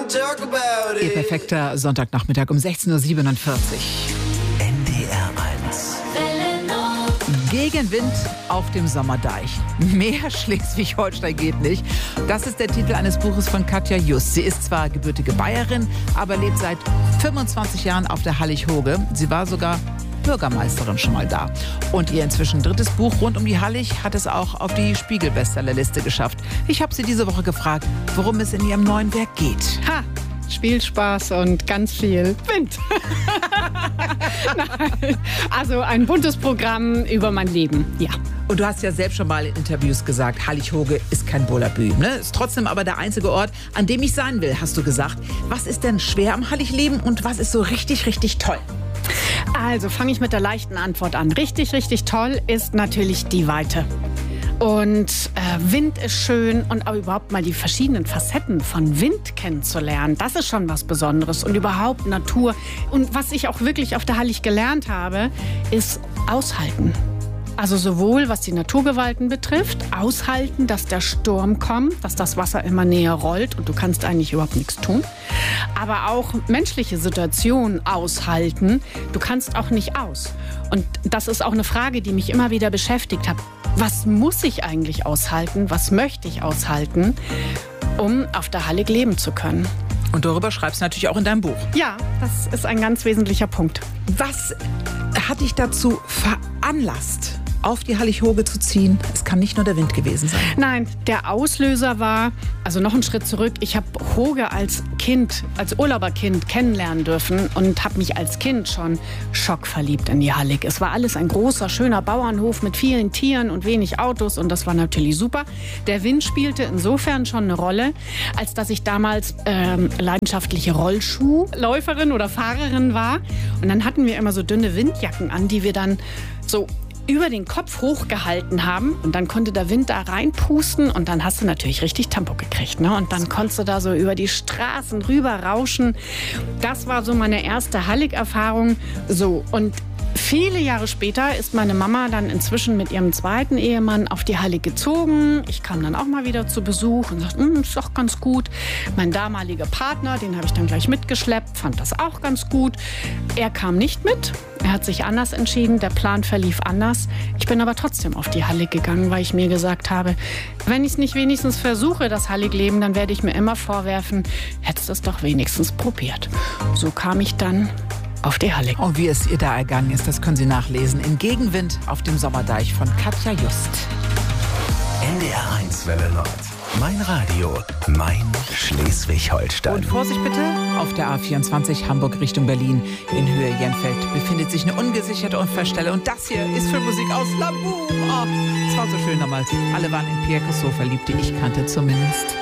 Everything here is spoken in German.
Ihr perfekter Sonntagnachmittag um 16.47 Uhr. NDR 1. Gegenwind auf dem Sommerdeich. Mehr Schleswig-Holstein geht nicht. Das ist der Titel eines Buches von Katja Just. Sie ist zwar gebürtige Bayerin, aber lebt seit 25 Jahren auf der Hallig-Hoge. Sie war sogar Bürgermeisterin schon mal da. Und ihr inzwischen drittes Buch rund um die Hallig hat es auch auf die Spiegel-Bestsellerliste geschafft. Ich habe sie diese Woche gefragt, worum es in ihrem neuen Werk geht. Ha! Spielspaß und ganz viel Wind. Nein, also ein buntes Programm über mein Leben, ja. Und du hast ja selbst schon mal in Interviews gesagt, Hallig-Hoge ist kein Bullabü, ne? Ist trotzdem aber der einzige Ort, an dem ich sein will, hast du gesagt. Was ist denn schwer am Hallig-Leben und was ist so richtig, richtig toll? Also fange ich mit der leichten Antwort an. Richtig, richtig toll ist natürlich die Weite. Und Wind ist schön und auch überhaupt mal die verschiedenen Facetten von Wind kennenzulernen, das ist schon was Besonderes und überhaupt Natur. Und was ich auch wirklich auf der Hallig gelernt habe, ist aushalten. Also sowohl was die Naturgewalten betrifft, aushalten, dass der Sturm kommt, dass das Wasser immer näher rollt und du kannst eigentlich überhaupt nichts tun. Aber auch menschliche Situationen aushalten, du kannst auch nicht aus. Und das ist auch eine Frage, die mich immer wieder beschäftigt hat. Was muss ich eigentlich aushalten? Was möchte ich aushalten, um auf der Hallig leben zu können? Und darüber schreibst du natürlich auch in deinem Buch. Ja, das ist ein ganz wesentlicher Punkt. Was hat dich dazu veranlasst, auf die Hallig-Hoge zu ziehen? Es kann nicht nur der Wind gewesen sein. Nein, der Auslöser war, also noch einen Schritt zurück, ich habe Hoge als Kind, als Urlauberkind kennenlernen dürfen und habe mich als Kind schon schockverliebt in die Hallig. Es war alles ein großer, schöner Bauernhof mit vielen Tieren und wenig Autos und das war natürlich super. Der Wind spielte insofern schon eine Rolle, als dass ich damals leidenschaftliche Rollschuhläuferin oder Fahrerin war. Und dann hatten wir immer so dünne Windjacken an, die wir dann so über den Kopf hochgehalten haben und dann konnte der Wind da reinpusten und dann hast du natürlich richtig Tempo gekriegt, ne? Und dann konntest du da so über die Straßen rüber rauschen. Das war so meine erste Hallig-Erfahrung. So, und viele Jahre später ist meine Mama dann inzwischen mit ihrem zweiten Ehemann auf die Hallig gezogen. Ich kam dann auch mal wieder zu Besuch und sagte, ist doch ganz gut. Mein damaliger Partner, den habe ich dann gleich mitgeschleppt, fand das auch ganz gut. Er kam nicht mit. Er hat sich anders entschieden. Der Plan verlief anders. Ich bin aber trotzdem auf die Hallig gegangen, weil ich mir gesagt habe, wenn ich es nicht wenigstens versuche, das Hallig-Leben, dann werde ich mir immer vorwerfen, hättest du es doch wenigstens probiert. So kam ich dann auf die Hallig. Und wie es ihr da ergangen ist, das können Sie nachlesen in Gegenwind auf dem Sommerdeich von Katja Just. NDR 1 Welle Nord. Mein Radio, mein Schleswig-Holstein. Und Vorsicht bitte, auf der A24 Hamburg Richtung Berlin in Höhe Jenfeld befindet sich eine ungesicherte Unfallstelle. Und das hier ist für Musik aus Laboom. Oh, es war so schön damals. Alle waren in Pierre Cosso verliebt, die ich kannte zumindest.